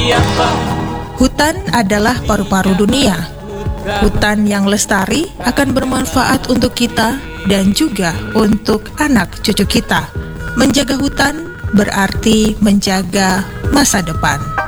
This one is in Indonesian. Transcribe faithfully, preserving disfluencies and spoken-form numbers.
Hutan adalah paru-paru dunia. Hutan yang lestari akan bermanfaat untuk kita dan juga untuk anak cucu kita. Menjaga hutan berarti menjaga masa depan.